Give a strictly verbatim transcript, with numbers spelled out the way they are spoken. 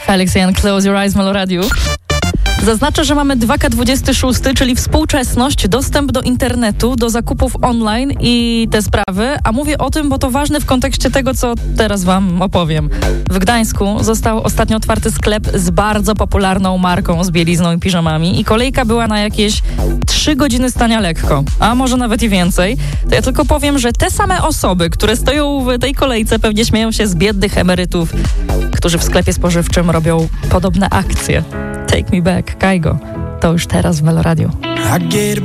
Alexei Close Your Eyes, Melo Radio. Zaznaczę, że mamy dwa K dwadzieścia sześć, czyli współczesność, dostęp do internetu, do zakupów online i te sprawy, a mówię o tym, bo to ważne w kontekście tego, co teraz wam opowiem. W Gdańsku został ostatnio otwarty sklep z bardzo popularną marką z bielizną i piżamami i kolejka była na jakieś trzy godziny stania lekko, a może nawet i więcej. To ja tylko powiem, że te same osoby, które stoją w tej kolejce, pewnie śmieją się z biednych emerytów, którzy w sklepie spożywczym robią podobne akcje. Take Me Back, Kaigo. To już teraz w Melo Radio.